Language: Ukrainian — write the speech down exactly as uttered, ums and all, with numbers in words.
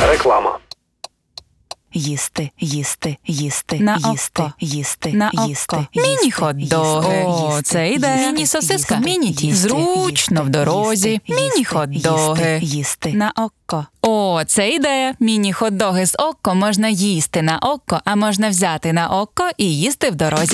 Реклама. Їсти, їсти, їсти, На їсти, око. їсти, На їсти, око. їсти, Міні-хот-доги. їсти, О, їсти, це ідея. їсти, Міні-сосиска. їсти, Міні-тіст. їсти, Зручно в їсти, дорозі. їсти, Міні-хот-доги. їсти, їсти. На око. О, це ідея. Міні-хот-доги з око можна їсти на око, а можна взяти на око і їсти в дорозі.